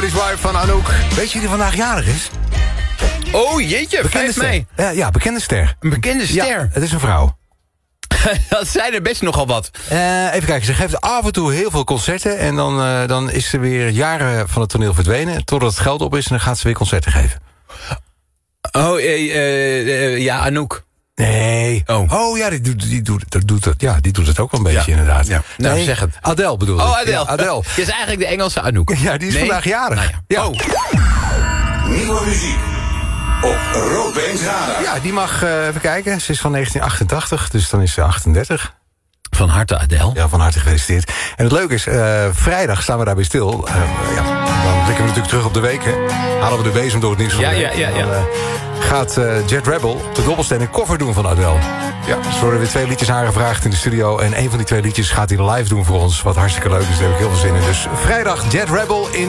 Nobody's Wife van Anouk. Weet je wie er vandaag jarig is? Oh jeetje, 5 mei. Ja, bekende ster. Een bekende ster. Ja, het is een vrouw. Dat zijn er best nogal wat. Even kijken, ze geeft af en toe heel veel concerten... en dan is ze weer jaren van het toneel verdwenen... totdat het geld op is en dan gaat ze weer concerten geven. Oh, ja, Anouk. Nee. Oh ja, die doet het ook wel een beetje, inderdaad. Ja. Nou, nee, zeg het. Adele bedoel ik. Oh, Adele. Ja, Adele. Je is eigenlijk de Engelse Anouk. Ja, die is vandaag jarig. Nou ja. Ja. Nieuwe muziek op Roodbeens Radar. Ja, die mag, even kijken. Ze is van 1988, dus dan is ze 38. Van harte Adele. Ja, van harte gefeliciteerd. En het leuke is, vrijdag staan we daarbij stil. Dan blikken we natuurlijk terug op de week. Hè. Halen we de bezem door het nieuws van de week. Ja. Dan gaat Jet Rebel op de dobbelsteen een cover doen van Adele. Ja, dus worden weer 2 liedjes aangevraagd in de studio. En een van die 2 liedjes gaat hij live doen voor ons. Wat hartstikke leuk is, daar heb ik heel veel zin in. Dus vrijdag Jet Rebel in